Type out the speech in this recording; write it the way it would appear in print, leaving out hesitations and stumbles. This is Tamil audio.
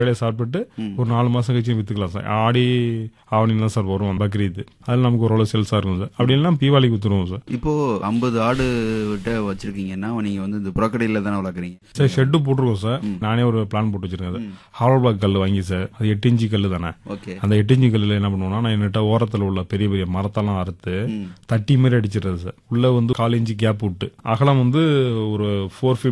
வேலையை சாப்பிட்டு ஒரு 4 மாசம் கழிச்சு வித்துக்கலாம் சார். ஆடி ஆவணின்னு தான் சார் வரும் பக்ரீத். அதில் நமக்கு ஓரளவு சேல்ஸா இருக்கும் சார். அப்படி இல்லைன்னா தீபாவளிக்கு வித்துருவோம் சார். இப்போ 50 ஆடு விட்ட வச்சிருக்கீங்கன்னா நீங்க வந்து இந்த புறக்கடையில தானே வளர்க்குறீங்க சார்? ஷெட்டு போட்டுருக்கோம் சார். நானே ஒரு பிளான் போட்டு வச்சிருக்கேன் சார். ஹாலோ பிளாக் கல் வாங்கி சார், அது 8 இன்ச்சு கல் தானே. ஓகே. அந்த 8 இன்ச்சு கல்லில் என்ன பண்ணுவோம்னா, நான் என்னட்ட ஓரத்தில் உள்ள பெரிய பெரிய மரத்தெல்லாம் அறுத்து தட்டி மாதிரி அடிச்சிடுறது சார். உள்ள வந்து 1/4 இன்ச்சு கேப் விட்டு, அகலம் வந்து ஒரு 450